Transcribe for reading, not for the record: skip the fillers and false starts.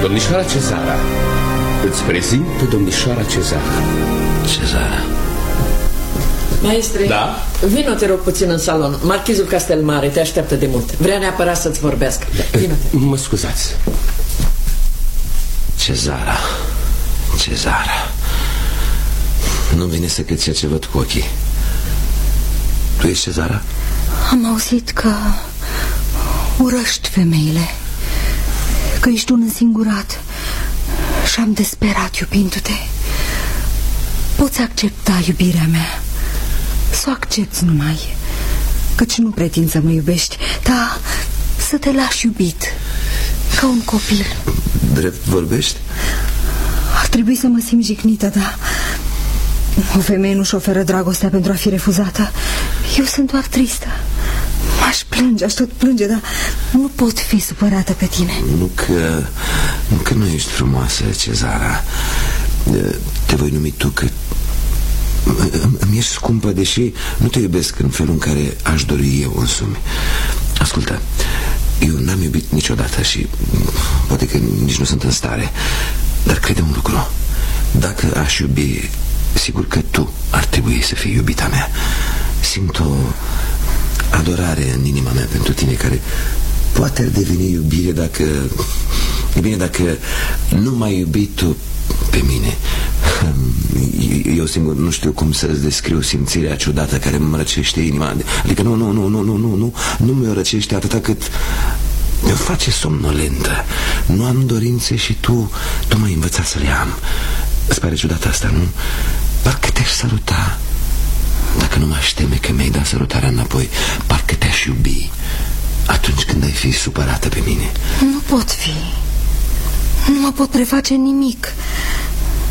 Domnișoara Cezara, îți prezint pe domnișoara Cezara. Cezara. Maestre, da? Vino, te rog, puțin în salon. Marchizul Castelmare te așteaptă de mult. Vrea neapărat să-ți vorbească. Vino. Mă scuzați. Cezara. Cezara. Nu vine să cred ceea ce văd cu ochii. Tu ești Cezara? Am auzit că urăști femeile, că ești un însingurat și am desperat iubindu-te. Poți accepta iubirea mea, să o accepti numai, căci nu pretind să mă iubești, dar să te lași iubit, ca un copil. Drept vorbești? Ar trebui să mă simt jignită, dar o femeie nu-și oferă dragostea pentru a fi refuzată. Eu sunt doar tristă. M-aș plânge, aș tot plânge, dar nu pot fi supărată pe tine. Nu că nu ești frumoasă, Cezara. Te voi numi tu, că îmi ești scumpă, deși nu te iubesc în felul în care aș dori eu însumi. Ascultă, eu n-am iubit niciodată și poate că nici nu sunt în stare, dar crede un lucru: dacă aș iubi, sigur că tu ar trebui să fii iubita mea. Simt o adorare în inima mea pentru tine, care poate ar deveni iubire dacă... E bine, dacă nu m-ai iubit tu pe mine. Eu singur nu știu cum să-ți descriu simțirea ciudată care mă răcește inima. Adică nu mi-o răcește atâta cât mi-o face somnolentă. Nu am dorințe și tu m-ai învățat să le am. Îți pare ciudat asta, nu? Parcă te-aș saluta. Dacă nu m-aș teme că mi-ai dat sărutarea înapoi, parcă te-aș iubi atunci când ai fi supărată pe mine. Nu pot fi. Nu mă pot preface nimic.